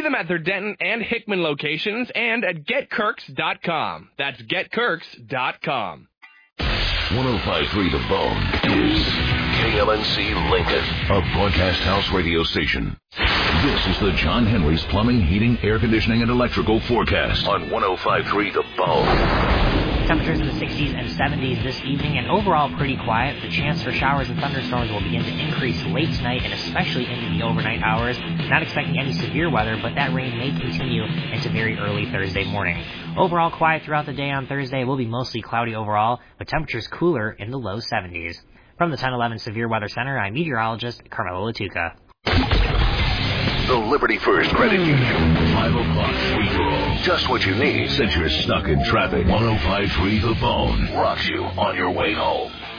them at their Denton and Hickman locations and at GetKirks.com. That's GetKirks.com. 105.3 The Bone is KLNC Lincoln, a broadcast house radio station. This is the John Henry's Plumbing, Heating, Air Conditioning, and Electrical forecast on 105.3 The Bone. Temperatures in the 60s and 70s this evening, and overall pretty quiet. The chance for showers and thunderstorms will begin to increase late tonight and especially into the overnight hours. Not expecting any severe weather, but that rain may continue into very early Thursday morning. Overall quiet throughout the day on Thursday. It will be mostly cloudy overall, but temperatures cooler in the low 70s. From the 1011 Severe Weather Center, I'm meteorologist Carmelo Latuca. The Liberty First Credit Union. 5 o'clock free for all. Just what you need since you're stuck in traffic. 105.3 The Bone rocks you on your way home.